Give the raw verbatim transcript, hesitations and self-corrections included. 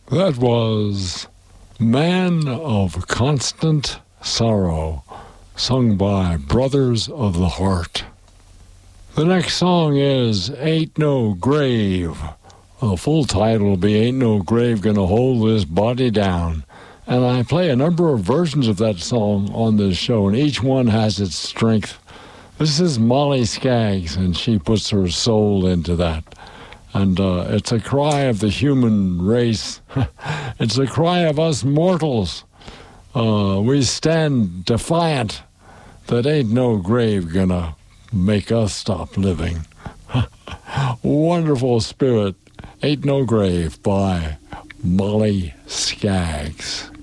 That was Man of Constant Sorrow, sung by Brothers of the Heart. The next song is Ain't No Grave. The full title will be Ain't No Grave Gonna Hold This Body Down. And I play a number of versions of that song on this show, and each one has its strength. This is Molly Skaggs, and she puts her soul into that. And uh, it's a cry of the human race. It's a cry of us mortals. Uh, we stand defiant that ain't no grave gonna make us stop living. Wonderful Spirit, Ain't No Grave by Molly Skaggs.